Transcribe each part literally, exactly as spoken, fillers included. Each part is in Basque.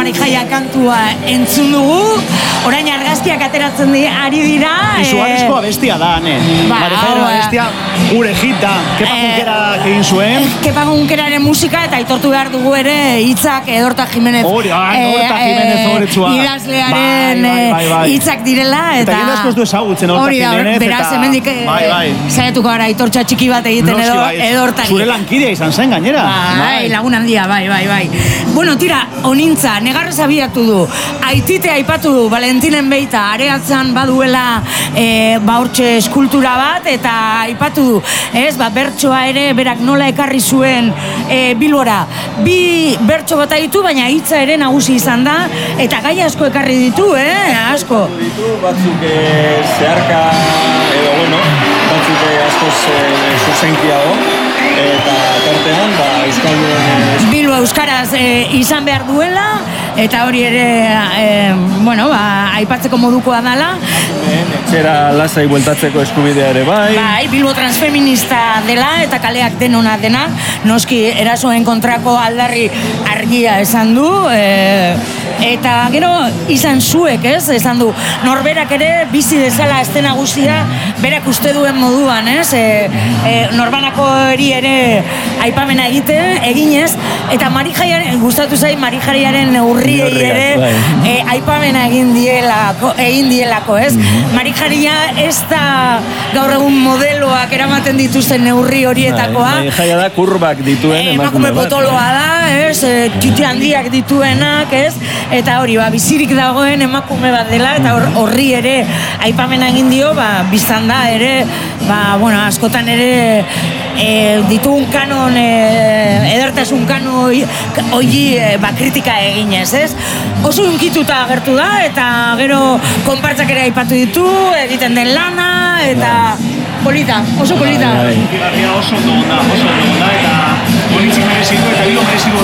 Marijaia kantua entzun dugu, orain argazkiak ateratzen di, ari dira. Izugarrizko e... abestia da, ne? Ba, Marijaia ba, abestia gure hit da. Kepa e... Junkerak egin zuen. Kepa Junkeraren musika eta aitortu behar dugu ere hitzak Edorta Jimenez. Hori, Edorta Jimenez horretzua. Idazlearen hitzak direla. Eta jende asko ez du ezagutzen Edorta Jimenez. Beraz, hemendik saiatuko gara aitortxa txiki bat egiten edo Edortari. Zure lankidea izan zen gainera. Bai, lagun handia, bai, bai, bai. Bueno, tira, onintza, negarrez abiatu du, aitite aipatu du, Valentinen Beita, areatzen baduela e, ba hortxe eskultura bat, eta aipatu du, ez, ba, bertsoa ere, berak nola ekarri zuen e, Bilbora. Bi bertso bat ditu, baina hitza ere nagusi izan da, eta gai asko ekarri ditu, eh, asko. Ditu, batzuk e, zeharka, edo, bueno, batzuk e, askoz e, zuzenkiago, eta tartean, ba, Euskaldun... Bilbo euskaraz e, izan behar duela, eta hori ere, e, bueno, ba, aipatzeko modukoa dela. Etxera lasai bueltatzeko eskubidea ere bai. Bai, Bilbo transfeminista dela, eta kaleak denona dena, noski erasoen kontrako aldarri argia esan du, e, eta gero izan zuek, ez, esan du, norberak ere bizi dezala azte nagusia, berak uste duen moduan, ez, e, e, norbanako eri ere aipamena egite, eginez, eta Marijaiaren, gustatu zai Marijaiaren neurriei ere e, aipamena egin dielako, egin dielako, ez? Mm-hmm. Marijaia ez da gaur egun modeloak eramaten dituzten neurri horietakoa. Marijaia da kurbak dituen e, emakume potoloa da, ez? E, txuti handiak dituenak, ez? Eta hori, ba, bizirik dagoen emakume bat dela, eta horri ere aipamena egin dio, ba, biztan da ere, ba, bueno, askotan ere e, ditugun kanon, e, edertasun kano hori e, ba, kritika eginez, ez? Oso unkituta agertu da, eta gero konpartzak ere aipatu ditu, egiten den lana, eta polita, oso polita. Garria oso ondo da, oso ondo da, eta politzik merezitu, eta bilo merezitu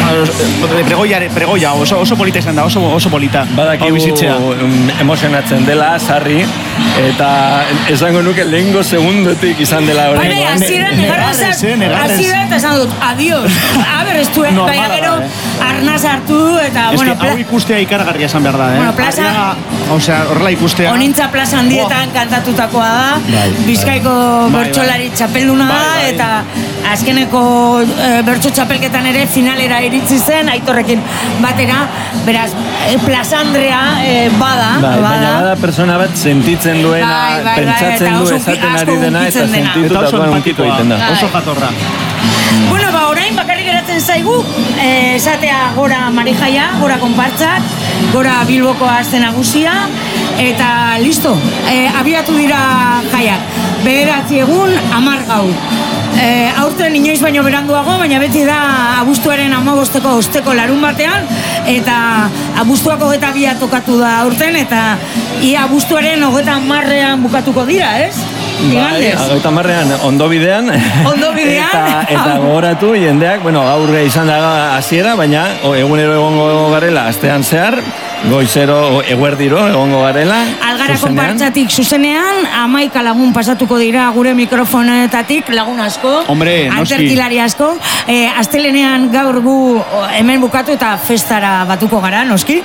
oso pregoiare, pregoia, oso, oso polita izan da, oso, oso polita. Badakigu emozionatzen dela, sarri, eta esango nuke lehengo segundotik izan dela hori. Baina, aziren, negarrez, aziren, eta esan dut, adios. Aber, ez du, baina gero, arnaz hartu, eta, es bueno... Es que hau ikustea ikaragarria esan behar da, eh? Bueno, plaza... Osea, horrela ikustea... Onintza plaza handietan kantatutakoa da, Bizkaiko bertsolari txapelduna da, eta azkeneko e, bertso txapelketan ere finalera iritsi zen, Aitorrekin batera, beraz, e, Plaza Andrea e, bada, bai, bada. Baina bada persona bat sentitzen duena, bai, bai, pentsatzen bai, du esaten ari dena, eta sentitu eta duen unkiko egiten da. Oso jatorra. Bueno, ba, orain bakarrik geratzen zaigu, e, esatea gora Marijaia, gora konpartzak, gora Bilboko aste nagusia, eta listo, e, abiatu dira jaiak. Bederatzi egun, hamar gaur. E, aurten inoiz baino beranduago, baina beti da abuztuaren hamabosteko osteko larun batean, eta abuztuak hogeta bia tokatu da aurten, eta ia abuztuaren hogeta hamarrean bukatuko dira, ez? Bai, hogeita hamarrean ondo bidean. Ondo bidean. eta, eta gogoratu jendeak, bueno, gaur izan da hasiera, baina egunero egongo garela astean zehar, goizero eguerdiro egongo garela. Algara konpartzatik zuzenean, hamaika lagun pasatuko dira gure mikrofonetatik, lagun asko. Hombre, noski. Anterkilari asko. E, astelenean gaur gu hemen bukatu eta festara batuko gara, noski.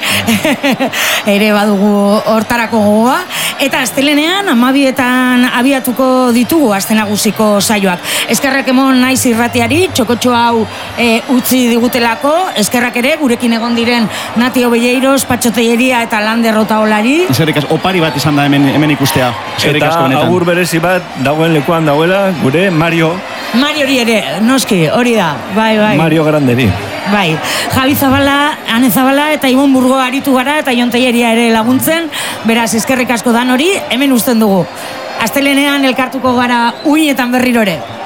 Ere badugu hortarako gogoa. Eta astelenean, amabietan abiatuko ditugu aste nagusiko saioak. Eskerrak emon naiz irratiari, txokotxo hau e, utzi digutelako. Eskerrak ere, gurekin egon diren Nati Obelleiros, Patxoteieria eta Lander Otaolari. Eskerrik asko, opari bat izan da hemen, hemen ikustea. Eskerrik asko benetan. Eta agur berezi bat dagoen lekuan dagoela, gure Mario. Mario hori ere, noski, hori da, bai, bai. Mario Granderi. Bai, Javi Zabala, Ane Zabala eta Ibon Burgo aritu gara eta Jon Teieria ere laguntzen, beraz eskerrik asko dan hori, hemen uzten dugu. Astelenean elkartuko gara uinetan berriro ere.